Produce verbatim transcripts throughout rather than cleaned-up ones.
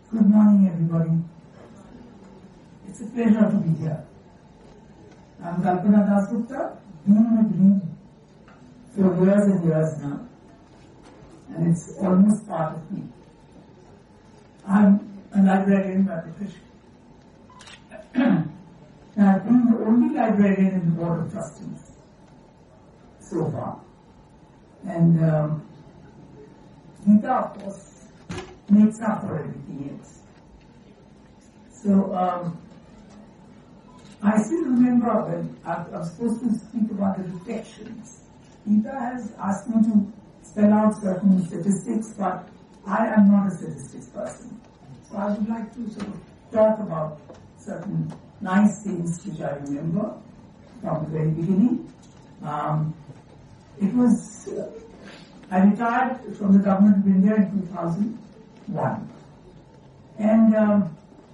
Good morning, everybody. It's a pleasure to be here. I'm Kalpana Dasgupta, been with Reed for years and years now, and it's almost part of me. I'm a librarian by profession. Now, I've been the only librarian in the Board of Trustees so far. And um, Gita, of course, makes up for everything else. So, um, I still remember when I, I was supposed to speak about the reflections. Gita has asked me to spell out certain statistics, but I am not a statistics person. So I would like to sort of talk about certain nice things which I remember from the very beginning. Um, it was, uh, I retired from the Government of India in two thousand one. And um,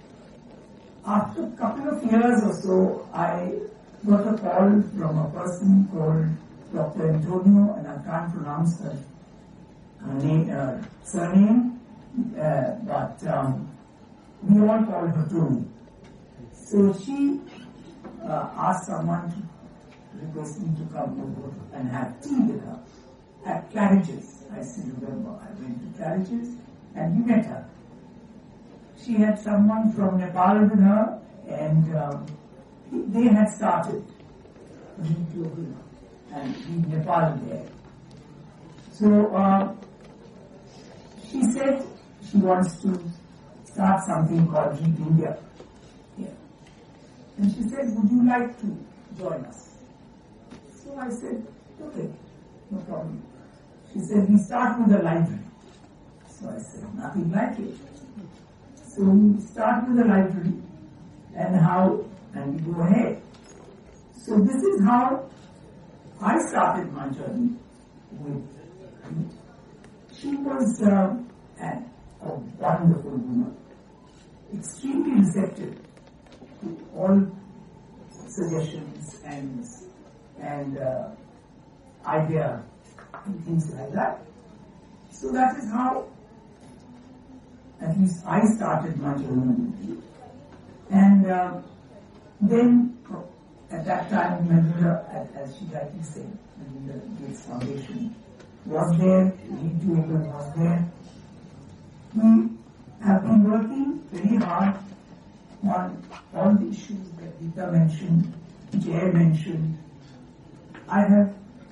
after a couple of years or so, I got a call from a person called Doctor Antonio, and I can't pronounce her, her name, uh, surname, uh, but um, we all call her Tony. So she uh, asked someone to request me to come over and have tea with her at Claridge's. I still remember. I went to Claridge's and we met her. She had someone from Nepal with her, and um, they had started Reed Global and Reed Nepal there. So uh, she said she wants to start something called Reed India here. And she said, would you like to join us? So I said, okay, no problem. She said, we start with a library. So I said, nothing like it. So we start with a library and how, and we go ahead. So this is how I started my journey with Reed. She was uh, an, a wonderful woman, extremely receptive to all suggestions and and uh, ideas and things like that. So that is how, at least I started my journey with Reed. And uh, then, at that time, Melinda, as she rightly said, Melinda Gates Foundation was there, Reed Global was there. We have been working very hard on all the issues that Gita mentioned, Jay mentioned. I have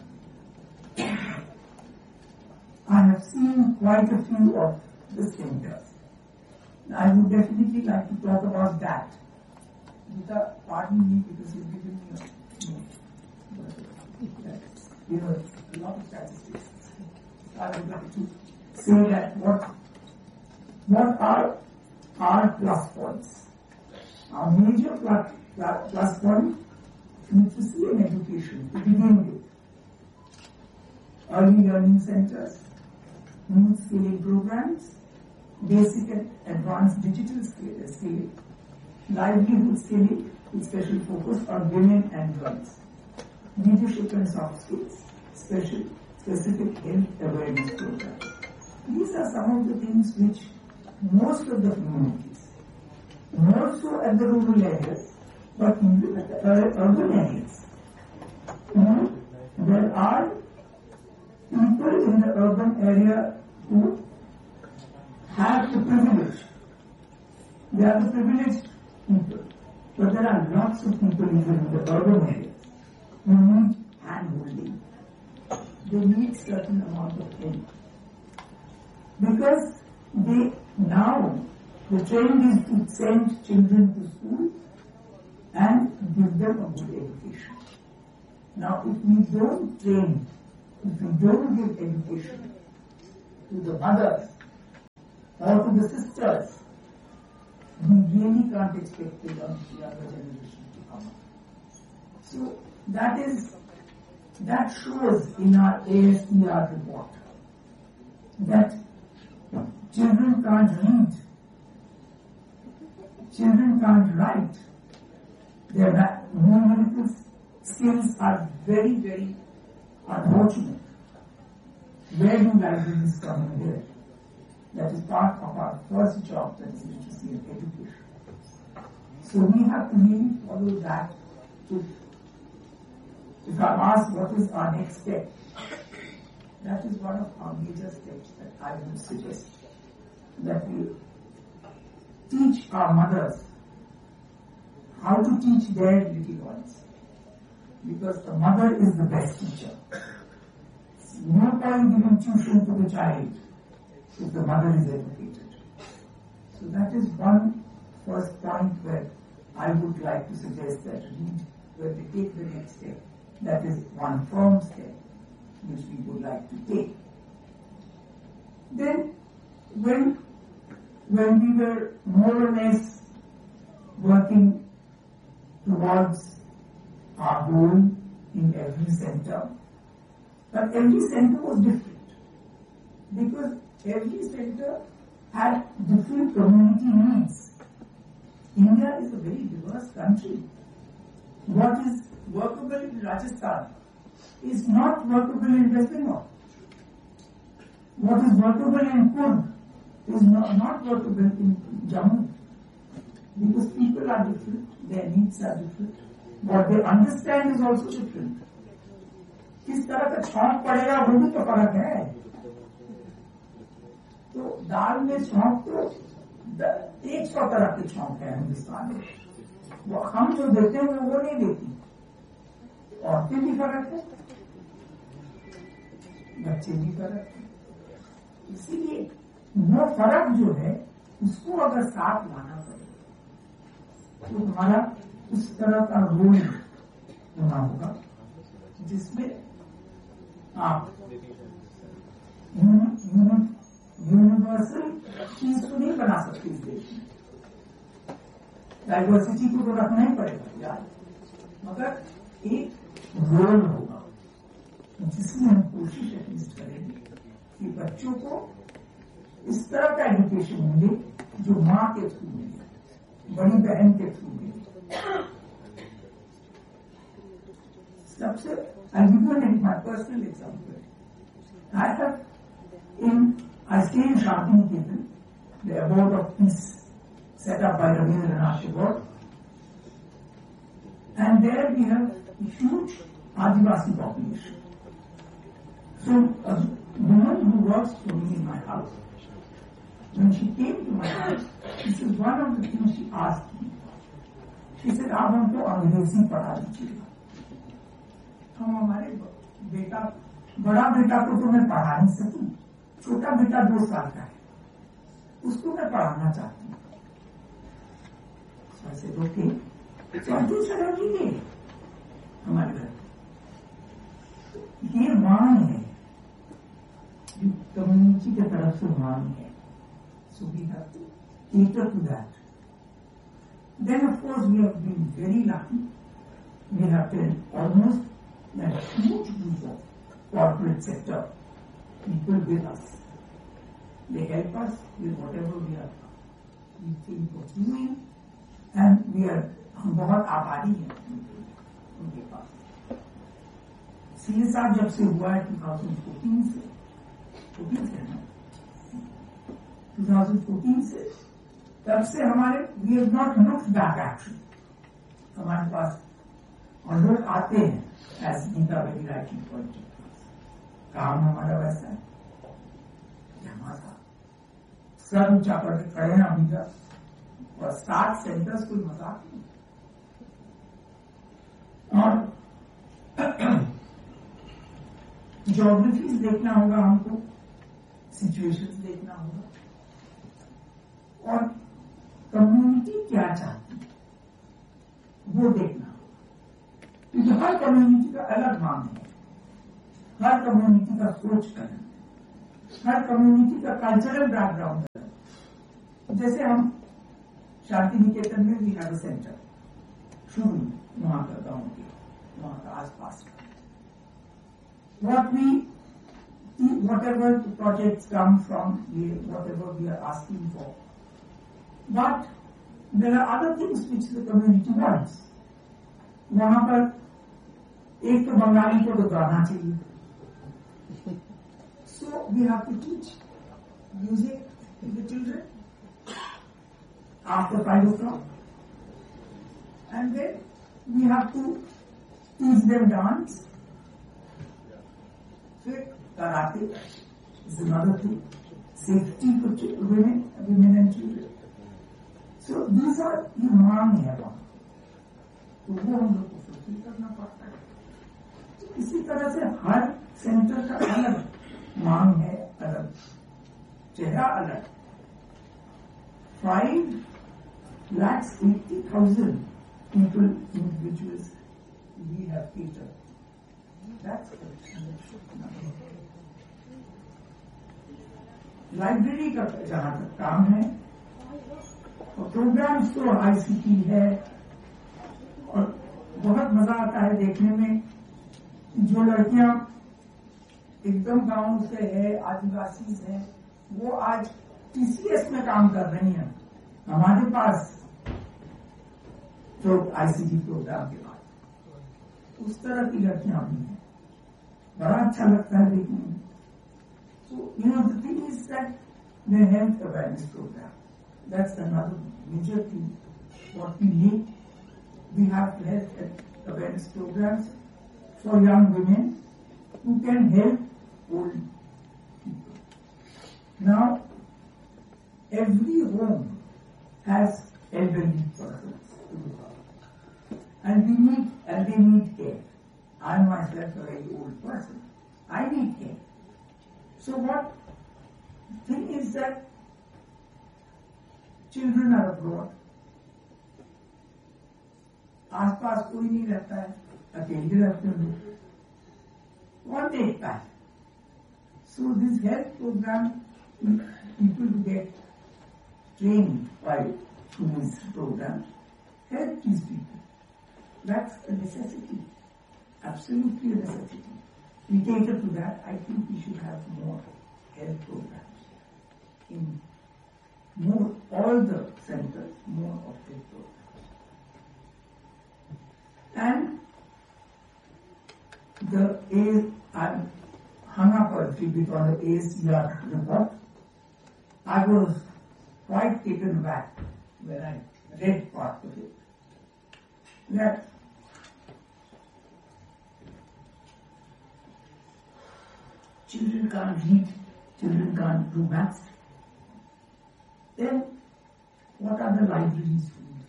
I have seen quite a few of the centers. I would definitely like to talk about that. Gita, pardon me because you've given me a note. But, you know, a lot of statistics. I would like to say that what, what are our plus points? Our major plus, plus point, literacy and education to begin with. Early learning centers, youth skilling programs, basic and advanced digital skilling, livelihood skilling with special focus on women and girls, leadership and soft skills, special specific health awareness programs. These are some of the things which most of the communities, more so at the rural areas, but even at the urban areas, you know, there are people in the urban area who have the privilege. They are the privileged people. But there are lots of people even in the urban areas who need hand-holding. They need certain amount of help. Because they now, the trend is to send children to school and give them a good education. Now, if we don't train, if we don't give education to the mothers or to the sisters, we really can't expect the young, younger generation to come up. So that is, that shows in our A S P R report that children can't read, children can't write, their numerical skills are very, very unfortunate. Where do libraries come in here? That is part of our first job, that is literacy and education. So we have to really follow that. If, if I'm asked what is our next step, that is one of our major steps that I will suggest. That we teach our mothers how to teach their little ones. Because the mother is the best teacher. No point giving tuition to the child if the mother is educated. So that is one first point where I would like to suggest that we, when we take the next step, that is one firm step which we would like to take. Then, when, when we were more or less working towards our goal in every center, but every center was different because every center had different community needs. India is a very diverse country. What is workable in Rajasthan is not workable in West Bengal. What is workable in Kurd is not, not workable in Jammu. Because people are different, their needs are different. What they understand is also different. किस तरह का छौंक पड़ेगा वो भी तो फर्क है. तो दाल में छौंक तो एक सौ तरह के छौंक है हिंदुस्तान में. वो हम जो देते हैं वो नहीं देती. औरतें भी फर्क है, बच्चे भी फर्क है. इसीलिए वो फर्क जो है उसको अगर साथ लाना पड़ेगा तो हमारा उस तरह का रोल होना होगा जिसमें आप यूनिवर्सल चीज को नहीं बना सकते इस देश में. डाइवर्सिटी को तो रखना ही पड़ेगा यार, मगर एक रोल होगा जिसमें हम कोशिश एटलीस्ट करेंगे कि बच्चों को इस तरह का एजुकेशन मिले जो माँ के थ्रू मिले, बड़ी बहन के थ्रू मिले. सबसे I'll give you an, my personal example. I have in, I stay in Shantiniketan, the abode of peace set up by Rabindranath Tagore, and there we have a huge Adivasi population. So a woman who works for me in my house, when she came to my house, this is one of the things she asked me. She said, आप हमको अंग्रेजी पढ़ा दीजिएगा. हम हमारे बेटा, बड़ा बेटा को तो मैं पढ़ा नहीं सकूं, छोटा बेटा दो साल का है, उसको मैं पढ़ाना चाहती हूँ. ऐसे ओके, चौथी सड़क ये हमारे घर ये मांग है, कम्युनिटी की तरफ से मांग है. So we have to cater to that. Then of course we have been very lucky. We have been almost a huge group of corporate sector people with us. They help us with whatever we are we think of doing, and we are हम बहुत आभारी हैं उनके पास. CA साहब जब से हुआ है twenty fourteen से fourteen से ना twenty fourteen से तब से हमारे we have not looked back actually. हमारे पास और लोग आते हैं as Nita very rightly pointed out. काम हमारा वैसा है कि हमारा सर ऊंचा करके खड़े हैं अभी तक और सात सेंटर्स कोई मजाक नहीं. और ज्योग्राफीज देखना होगा हमको, सिचुएशंस देखना होगा और कम्युनिटी क्या चाहती है वो देखना होगा. क्योंकि हर कम्युनिटी का अलग मांग है, हर कम्युनिटी का सोच अलग है, हर कम्युनिटी का कल्चरल बैकग्राउंड अलग. जैसे हम शांति निकेतन में भी हैव अ सेंटर शुरू वहां का गांव के वहां का आसपास का. What we, whatever the projects come from, whatever we are asking for. But there are other things which the community wants. वहां पर एक तो बंगाली को तो गाना चाहिए. So we have to teach music with the children after five o'clock. And then we have to teach them dance. So karate is another thing. Safety for women, women and children. So these are ये मांग है वहाँ, तो वो हम लोग को fulfil करना पड़ता है. तो इसी तरह से हर सेंटर का अलग मांग है, अलग चेहरा अलग. Five lakhs eighty thousand people, individuals we have catered. That's the library का जहाँ तक काम है, और प्रोग्राम्स तो आईसीटी है, और बहुत मजा आता है देखने में जो लड़कियां एकदम गांव से है, आदिवासी है, वो आज टीसीएस में काम कर रही हैं हमारे पास जो आईसीटी प्रोग्राम के बाद. उस तरह की लड़कियां भी हैं, बड़ा अच्छा लगता है देखने में. So, you know, the thing is that the health awareness program, that's another major thing. What we need, we have health awareness programs for young women who can help old people. Now, every home has elderly persons to look after. And we need, and they need care. I myself a very old person. I need care. So what the thing is that children are abroad. आसपास कोई नहीं रहता है, अकेले रहते हैं लोग. कौन देखता है? So this health program, people who get trained by these programs help these people. That's a necessity, absolutely a necessity. We cater to that. I think we should have more health programs in more, all the centers, more of health programs. And the A, I'm hung up a little bit on the A C R report. I was quite taken back when I read part of it. That children can't read, children can't do maths. Then what are the libraries for you?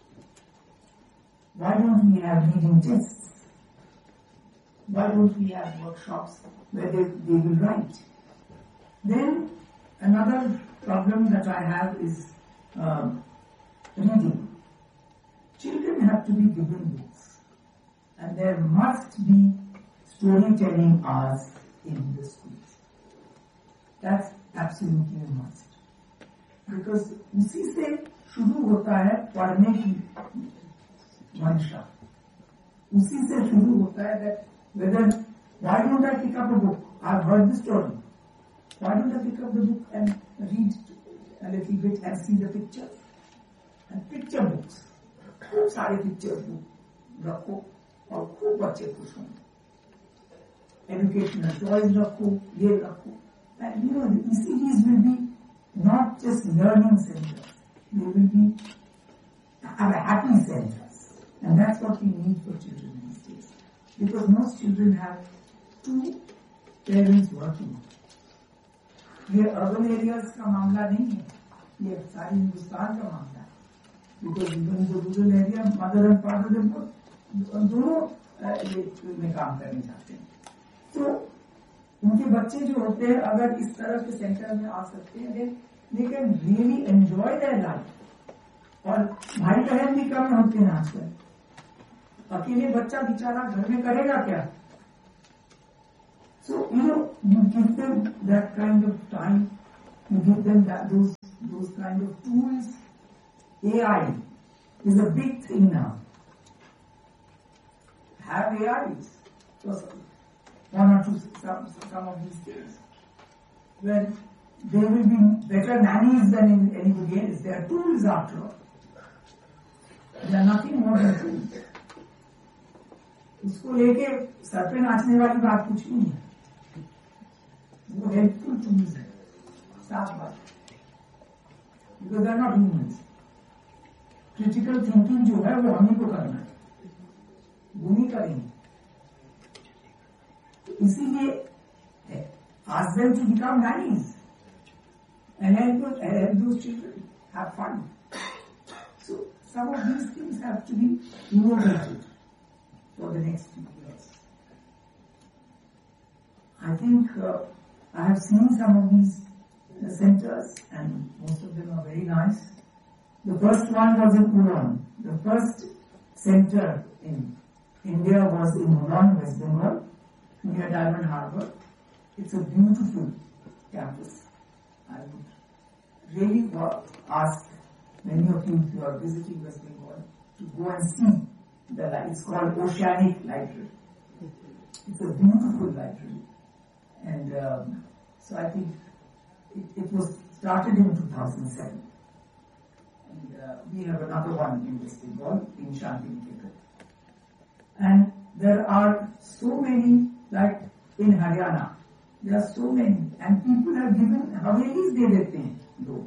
Why don't we have reading tests? Why don't we have workshops where they, they will write? Then another problem that I have is um, reading. Children have to be given books, and there must be storytelling hours in the schools. That's absolutely a must. Because उसी से शुरू होता है पढ़ने की मंशा. उसी से शुरू होता है that whether, why don't I pick up a book? I've heard the story. Why don't I pick up the book and read a little bit and see the pictures? And picture books. खूब सारे pictures book रखो और खूब बच्चे खुश होंगे. Educational toys रखो, ये रखो. And you know, the E C Ds will be not just learning centers. They will be have a happy centers. And that's what we need for children these days. Because most children have two parents working. ये urban areas का मामला नहीं है. ये सारे हिंदुस्तान का मामला है. Because even the rural area, mother and father, they both दोनों में काम करने जाते हैं. तो उनके बच्चे जो होते हैं अगर इस तरह के सेंटर में आ सकते हैं, they can really enjoy their life. और भाई बहन भी कम होते हैं आजकल. अकेले बच्चा बेचारा घर में करेगा क्या? So you know, you give them that kind of time, you give them that those those kind of tools. A I is a big thing now. Have A Is. So one or two some, some of these things. When there will be better nannies than in anybody else. They are tools after all. They are nothing more than tools. उसको लेके sir पे नाचने वाली बात कुछ नहीं है. वो हेल्पफुल टूल्स है. साफ बात. because they are not humans. Critical thinking जो है वो हमें को करना है, वो नहीं करेंगे. इसीलिए ask them to become nannies and help, help those children have fun. So some of these things have to be innovated for the next few years. I think uh, I have seen some of these uh, centers, and most of them are very nice. The first one was in Ulan. The first center in India was in Ulan, West Bengal, near Diamond Harbour. It's a beautiful campus. I would really ask many of you who are visiting West Bengal to go and see the library. It's called Oceanic Library. It's a beautiful library. And um, so I think it, it was started in two thousand seven. And uh, we have another one in West Bengal, in Shantiniketan. And there are so many, like in Haryana, there are so many. And people have given, Havelis de dete hain, log.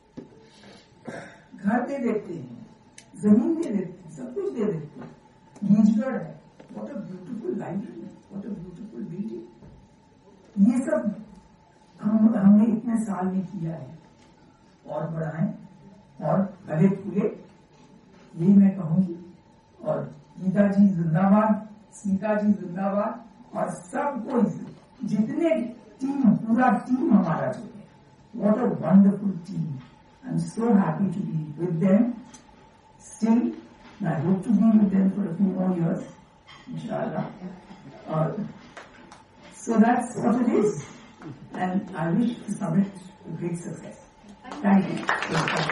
घर दे देते हैं, जमीन दे देते हैं, सब कुछ दे देते हैं. नीचगढ़ है, what a beautiful library, what a beautiful building. ये सब हम हमने इतने साल में किया है, और बढ़ाएं और गले फूले, यही मैं कहूंगी. और गीता जी जिंदाबाद, स्मिता जी जिंदाबाद, और सबको जितने टीम, पूरा टीम हमारा जो है, what a wonderful team. I'm so happy to be with them still, and I hope to be with them for a few more years, inshallah. Uh, so that's what it is, and I wish the summit a great success. Thank you.